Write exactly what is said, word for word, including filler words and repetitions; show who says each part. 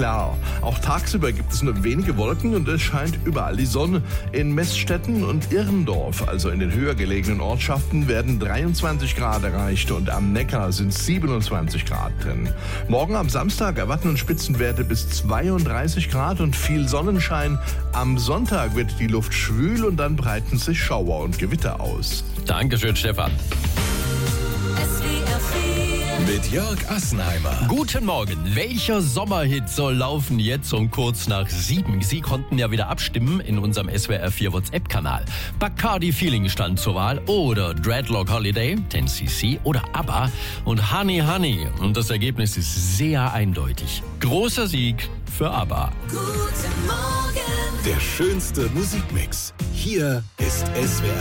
Speaker 1: klar. Auch tagsüber gibt es nur wenige Wolken und es scheint überall die Sonne. In Meßstetten und Irrendorf, also in den höher gelegenen Ortschaften, werden dreiundzwanzig Grad erreicht und am Neckar sind siebenundzwanzig Grad drin. Morgen am Samstag erwarten uns Spitzenwerte bis zweiunddreißig Grad und viel Sonnenschein. Am Sonntag wird die Luft schwül und dann breiten sich Schauer und Gewitter aus.
Speaker 2: Dankeschön, Stefan.
Speaker 3: Mit Jörg Assenheimer.
Speaker 2: Guten Morgen. Welcher Sommerhit soll laufen jetzt um kurz nach sieben? Sie konnten ja wieder abstimmen in unserem S W R vier WhatsApp-Kanal. Bacardi Feeling stand zur Wahl oder Dreadlock Holiday, zehn C C oder ABBA und Honey Honey. Und das Ergebnis ist sehr eindeutig. Großer Sieg für ABBA.
Speaker 4: Guten Morgen.
Speaker 3: Der schönste Musikmix. Hier ist S W R